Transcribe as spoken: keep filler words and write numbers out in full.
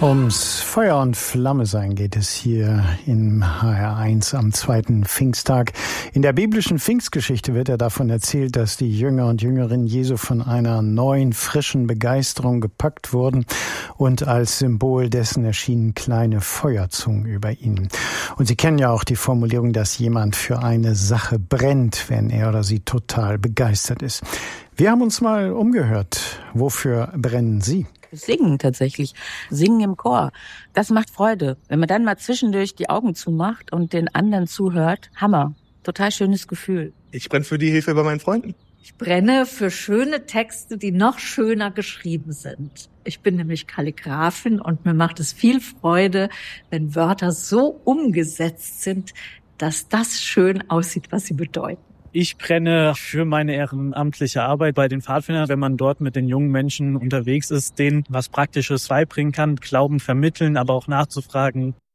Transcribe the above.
Ums Feuer und Flamme sein geht es hier im H R eins am zweiten Pfingsttag. In der biblischen Pfingstgeschichte wird ja davon erzählt, dass die Jünger und Jüngerinnen Jesu von einer neuen, frischen Begeisterung gepackt wurden und als Symbol dessen erschienen kleine Feuerzungen über ihnen. Und Sie kennen ja auch die Formulierung, dass jemand für eine Sache brennt, wenn er oder sie total begeistert ist. Wir haben uns mal umgehört. Wofür brennen Sie? Singen tatsächlich. Singen im Chor. Das macht Freude. Wenn man dann mal zwischendurch die Augen zumacht und den anderen zuhört, Hammer. Total schönes Gefühl. Ich brenne für die Hilfe bei meinen Freunden. Ich brenne für schöne Texte, die noch schöner geschrieben sind. Ich bin nämlich Kalligraphin und mir macht es viel Freude, wenn Wörter so umgesetzt sind, dass das schön aussieht, was sie bedeuten. Ich brenne für meine ehrenamtliche Arbeit bei den Pfadfindern, wenn man dort mit den jungen Menschen unterwegs ist, denen was Praktisches beibringen kann, Glauben vermitteln, aber auch nachzufragen,